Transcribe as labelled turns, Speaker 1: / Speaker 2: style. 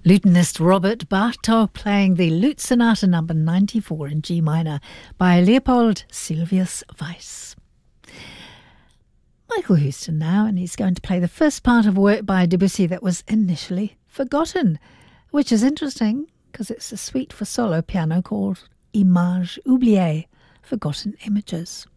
Speaker 1: Lutenist Robert Bartók playing the Lute Sonata number 94 in G minor by Leopold Sylvius Weiss. Michael Houston now, and he's going to play the first part of a work by Debussy that was initially forgotten, which is interesting because it's a suite for solo piano called Images oubliées, Forgotten Images.